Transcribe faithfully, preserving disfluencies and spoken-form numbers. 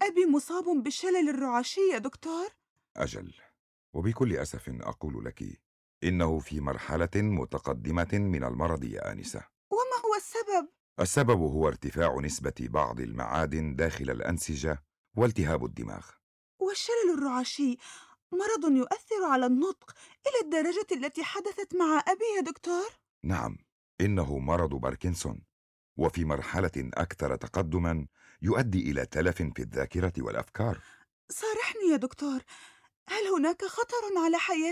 أبي مصاب بالشلل الرعاشي يا دكتور. أجل، وبكل أسف أقول لك إنه في مرحلة متقدمة من المرض يا آنسة. وما هو السبب؟ السبب هو ارتفاع نسبة بعض المعادن داخل الأنسجة والتهاب الدماغ. والشلل الرعاشي مرض يؤثر على النطق إلى الدرجة التي حدثت مع أبي يا دكتور؟ نعم، إنه مرض باركنسون، وفي مرحلة أكثر تقدما يؤدي إلى تلف في الذاكرة والأفكار. صارحني يا دكتور، هل هناك خطر على حياتي